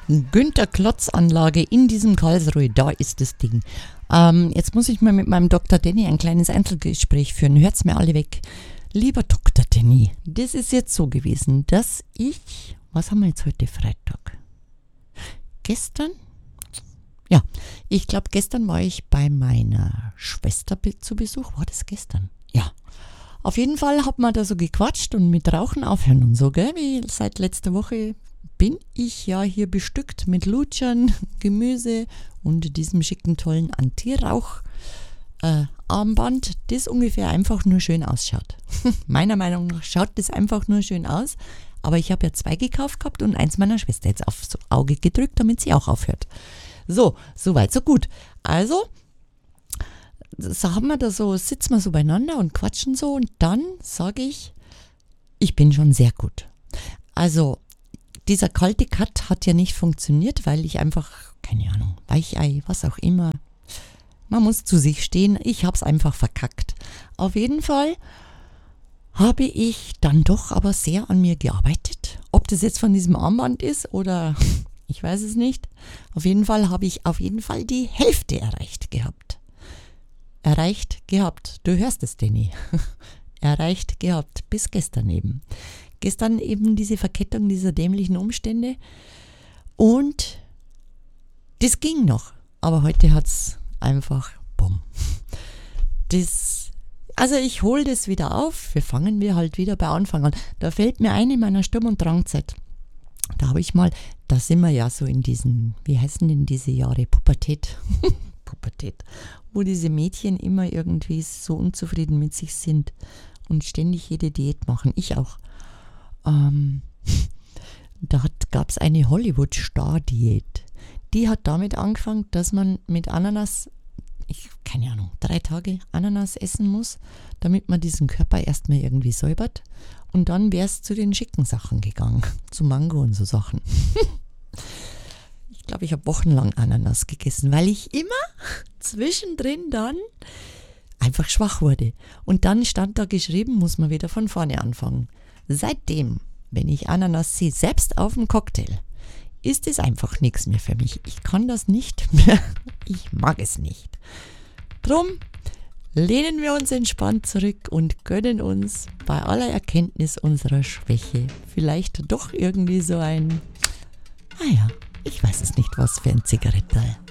Günther Klotz-Anlage in diesem Karlsruhe, da ist das Ding. Jetzt muss ich mal mit meinem Dr. Danny ein kleines Einzelgespräch führen. Hört's mir alle weg. Lieber Dr. Danny, das ist jetzt so gewesen, dass ich, was haben wir jetzt heute, Freitag? Gestern? Ja, ich glaube, gestern war ich bei meiner Schwester zu Besuch. War das gestern? Ja. Auf jeden Fall hat man da so gequatscht und mit Rauchen aufhören und so, gell? Wie seit letzter Woche bin ich ja hier bestückt mit Lutschern, Gemüse und diesem schicken, tollen Anti-Rauch-Armband, das ungefähr einfach nur schön ausschaut. Meiner Meinung nach schaut das einfach nur schön aus, aber ich habe ja 2 gekauft gehabt und eins meiner Schwester jetzt aufs Auge gedrückt, damit sie auch aufhört. So, soweit, so gut. Also, sitzen wir so beieinander und quatschen so und dann sage ich bin schon sehr gut. Also, dieser kalte Cut hat ja nicht funktioniert, weil ich einfach, keine Ahnung, Weichei, was auch immer. Man muss zu sich stehen, ich habe es einfach verkackt. Auf jeden Fall habe ich dann doch aber sehr an mir gearbeitet. Ob das jetzt von diesem Armband ist oder ich weiß es nicht. Auf jeden Fall habe ich die Hälfte erreicht gehabt. Du hörst es, Danny. Erreicht gehabt, bis gestern eben. Gestern eben diese Verkettung dieser dämlichen Umstände und das ging noch, aber heute hat es einfach bumm. Also ich hole das wieder auf, fangen wir halt wieder bei Anfang an. Da fällt mir ein in meiner Sturm- und Drangzeit. Da sind wir ja so in diesen, wie heißen denn diese Jahre, Pubertät, wo diese Mädchen immer irgendwie so unzufrieden mit sich sind und ständig jede Diät machen, ich auch. Da gab es eine Hollywood-Star-Diät. Die hat damit angefangen, dass man mit Ananas, 3 Tage Ananas essen muss, damit man diesen Körper erstmal irgendwie säubert. Und dann wäre es zu den schicken Sachen gegangen, zu Mango und so Sachen. Ich glaube, ich habe wochenlang Ananas gegessen, weil ich immer zwischendrin dann einfach schwach wurde. Und dann stand da geschrieben, muss man wieder von vorne anfangen. Seitdem, wenn ich Ananas sehe, selbst auf dem Cocktail, ist es einfach nichts mehr für mich. Ich kann das nicht mehr. Ich mag es nicht. Drum lehnen wir uns entspannt zurück und gönnen uns bei aller Erkenntnis unserer Schwäche vielleicht doch irgendwie so ich weiß es nicht, was für ein Zigarettel.